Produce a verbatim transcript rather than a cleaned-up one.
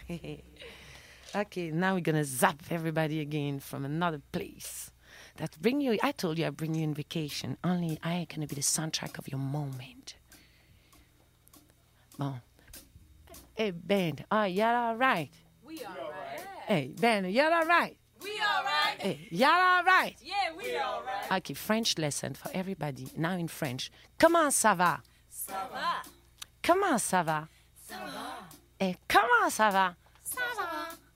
Okay, now we're gonna zap everybody again from another place. That bring you. I told you I bring you in vacation. Only I gonna be the soundtrack of your moment. Bon. Hey Ben, oh y'all all right? We all right. Hey Ben, y'all all right? We all right. Hey, y'all all right? Yeah, we all right. Okay, French lesson for everybody. Now in French. Comment ça va? Ça va. Comment ça va? Ça va. Hey, comment ça va? Ça va.